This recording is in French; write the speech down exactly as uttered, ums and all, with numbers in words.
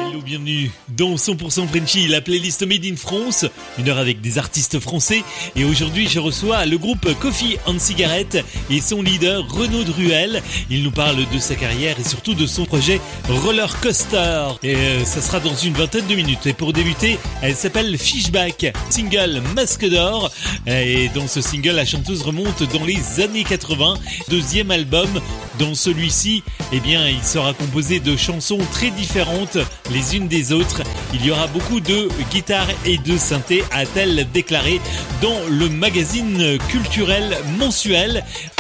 Hello, bienvenue dans cent pour cent Frenchy, la playlist Made in France, une heure avec des artistes français. Et aujourd'hui, je reçois le groupe Coffee and Cigarette et son leader Renaud Druel. Il nous parle de sa carrière et surtout de son projet Roller Coaster. Et euh, ça sera dans une vingtaine de minutes. Et pour débuter, elle s'appelle Fishback, single Masque d'Or. Et dans ce single, la chanteuse remonte dans les années quatre-vingts. Deuxième album. Dans celui-ci, eh bien, il sera composé de chansons très différentes les unes des autres. Il y aura beaucoup de guitare et de synthé, a-t-elle déclaré dans le magazine culturel mensuel.